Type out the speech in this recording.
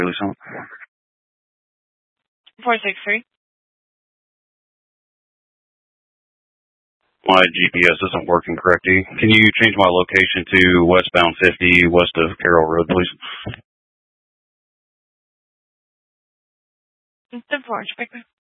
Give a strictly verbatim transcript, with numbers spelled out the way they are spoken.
Release on. four six three. My G P S isn't working correctly. Can you change my location to westbound fifty, west of Carroll Road, please? The four,